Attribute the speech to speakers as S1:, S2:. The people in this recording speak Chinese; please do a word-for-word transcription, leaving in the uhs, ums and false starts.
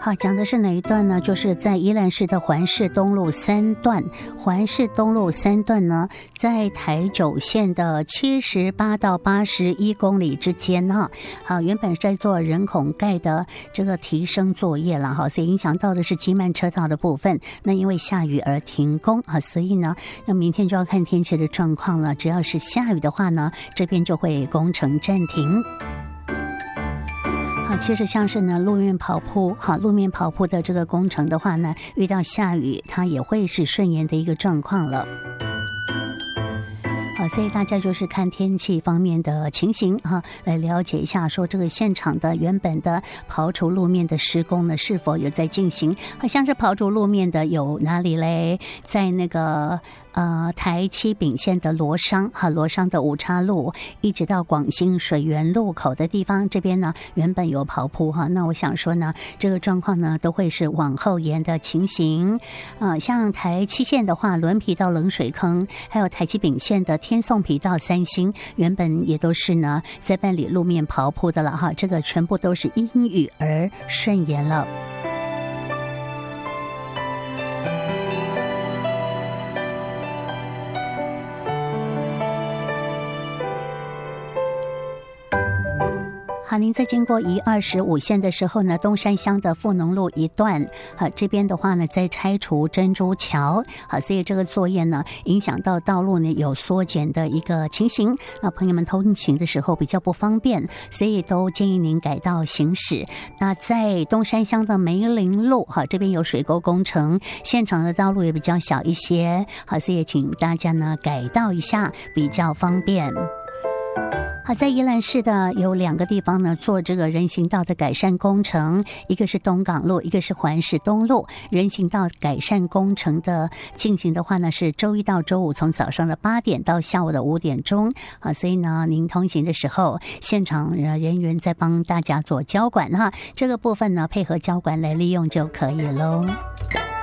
S1: 好，讲的是哪一段呢？就是在宜兰市的环市东路三段，环市东路三段呢，在台九线的七十八到八十一公里之间呢。好，原本是在做人孔盖的这个提升作业了哈，所以影响到的是机慢车道的部分。那因为下雨而停工啊，所以呢，那明天就要看天气的状况了。只要是下雨的话呢，这边就会工程暂停。好，其实像是呢路面跑铺，好，路面跑铺的这个工程的话呢，遇到下雨，它也会是顺延的一个状况了。好，所以大家就是看天气方面的情形哈，来了解一下说这个现场的原本的刨除路面的施工呢，是否有在进行？好像是刨除路面的有哪里嘞？在那个呃台七丙线的罗商哈，罗商的五叉路，一直到广兴水源路口的地方，这边呢原本有刨铺哈，那我想说呢，这个状况呢都会是往后延的情形。呃，像台七线的话，轮皮到冷水坑，还有台七丙线的天送皮到三星，原本也都是呢在办理路面刨铺的了哈，这个全部都是因雨而顺延了。好，您在经过宜二十五线的时候呢，东山乡的富农路一段，好，这边的话呢，在拆除珍珠桥，好，所以这个作业呢，影响到道路呢有缩减的一个情形，那朋友们通行的时候比较不方便，所以都建议您改道行驶。那在东山乡的梅林路，好，这边有水沟工程，现场的道路也比较小一些，好，所以请大家呢改道一下，比较方便。好，在宜兰市的有两个地方呢做这个人行道的改善工程，一个是东港路，一个是环市东路。人行道改善工程的进行的话呢，是周一到周五从早上的八点到下午的五点钟啊，所以呢，您通行的时候，现场人员在帮大家做交管哈，这个部分呢配合交管来利用就可以喽。